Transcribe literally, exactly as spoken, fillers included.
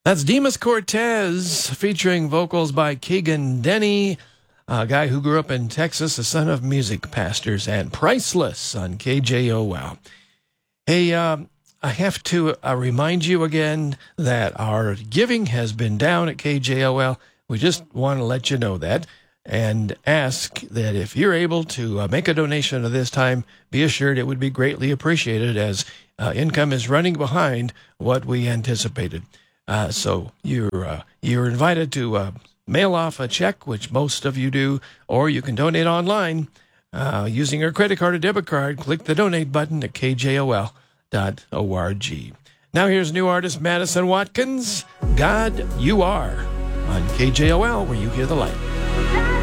That's Demas Cortez, featuring vocals by Keegan Denny, a guy who grew up in Texas, the son of music pastors, and Priceless on K J O L. Hey, uh, I have to uh, remind you again that our giving has been down at K J O L. We just want to let you know that and ask that if you're able to uh, make a donation at this time, be assured it would be greatly appreciated, as uh, income is running behind what we anticipated. Uh, so you're uh, you're invited to uh, mail off a check, which most of you do, or you can donate online uh, using your credit card or debit card. Click the donate button at k j o l dot org. Now here's new artist Madison Watkins, God You Are, on K J O L, where you hear the light.